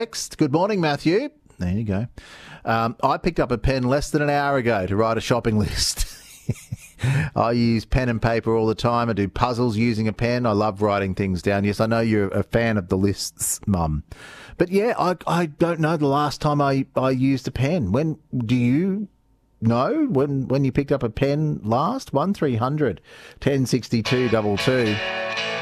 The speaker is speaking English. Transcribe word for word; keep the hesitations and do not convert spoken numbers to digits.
Next, good morning, Matthew. There you go. Um, I picked up a pen less than an hour ago to write a shopping list. I use pen and paper all the time. I do puzzles using a pen. I love writing things down. Yes, I know you're a fan of the lists, Mum. But yeah, I, I don't know the last time I, I used a pen. When do you know when when you picked up a pen last? one three hundred ten sixty-two two two